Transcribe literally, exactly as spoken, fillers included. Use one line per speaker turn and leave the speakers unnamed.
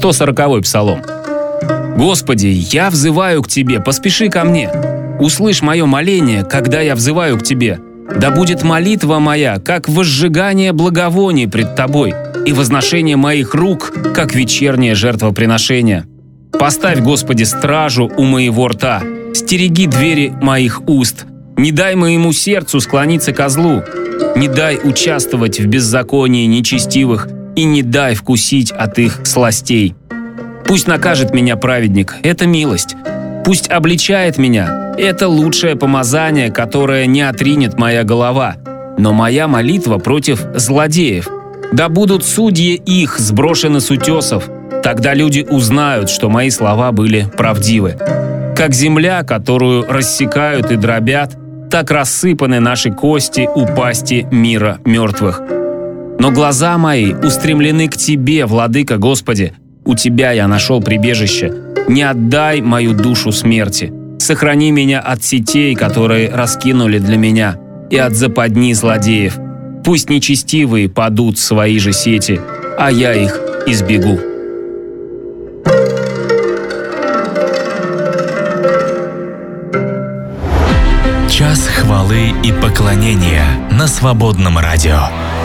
сто сороковой псалом. «Господи, я взываю к Тебе, поспеши ко мне. Услышь мое моление, когда я взываю к Тебе. Да будет молитва моя, как возжигание благовоний пред Тобой, и возношение моих рук, как вечернее жертвоприношение. Поставь, Господи, стражу у моего рта, стереги двери моих уст. Не дай моему сердцу склониться ко злу, не дай участвовать в беззаконии нечестивых и не дай вкусить от их сластей. Пусть накажет меня праведник, это милость. Пусть обличает меня, это лучшее помазание, которое не отринет моя голова. Но моя молитва против злодеев. Да будут судьи их сброшены с утесов, тогда люди узнают, что мои слова были правдивы. Как земля, которую рассекают и дробят, так рассыпаны наши кости у пасти мира мертвых. Но глаза мои устремлены к Тебе, Владыка Господи. У Тебя я нашел прибежище. Не отдай мою душу смерти. Сохрани меня от сетей, которые раскинули для меня, и от западни злодеев. Пусть нечестивые падут в свои же сети, а я их избегу».
Час хвалы и поклонения на Свободном радио.